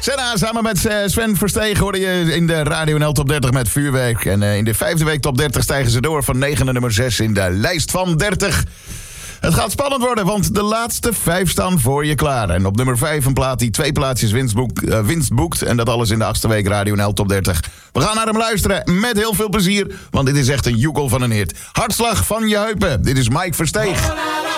Senna samen met Sven Versteeg hoorde je in de Radio NL Top 30 met Vuurwerk. En in de 5e week Top 30 stijgen ze door van 9 naar nummer 6 in de lijst van 30. Het gaat spannend worden, want de laatste 5 staan voor je klaar. En op nummer 5 een plaat die 2 plaatsjes winst boekt. En dat alles in de 8e week Radio NL Top 30. We gaan naar hem luisteren met heel veel plezier, want dit is echt een joekel van een hit. Hartslag van je heupen. Dit is Mike Versteeg.